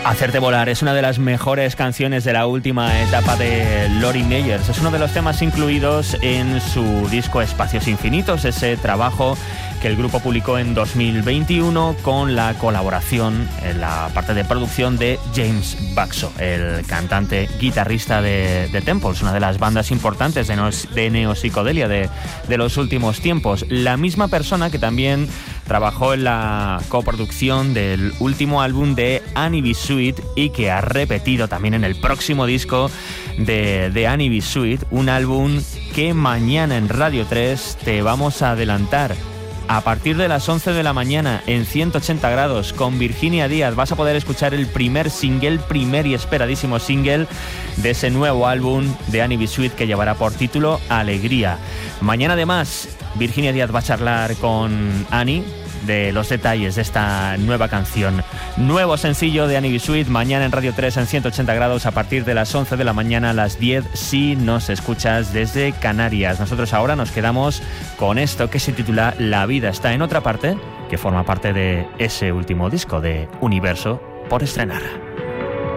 Hacerte volar es una de las mejores canciones de la última etapa de Lori Meyers. Es uno de los temas incluidos en su disco Espacios Infinitos, ese trabajo que el grupo publicó en 2021 con la colaboración en la parte de producción de James Baxo, el cantante guitarrista de Temples, una de las bandas importantes de neopsicodelia de los últimos tiempos. La misma persona que también trabajó en la coproducción del último álbum de Annie B. Sweet y que ha repetido también en el próximo disco de Annie B. Sweet, un álbum que mañana en Radio 3 te vamos a adelantar. A partir de las 11 de la mañana en 180 grados con Virginia Díaz vas a poder escuchar el primer y esperadísimo single de ese nuevo álbum de Annie B. Sweet que llevará por título Alegría. Mañana además Virginia Díaz va a charlar con Annie de los detalles de esta nueva canción. Nuevo sencillo de Annie B. Sweet mañana en Radio 3 en 180 grados a partir de las 11 de la mañana a las 10 si nos escuchas desde Canarias. Nosotros ahora nos quedamos con esto que se titula La vida está en otra parte, que forma parte de ese último disco de Universo por estrenar.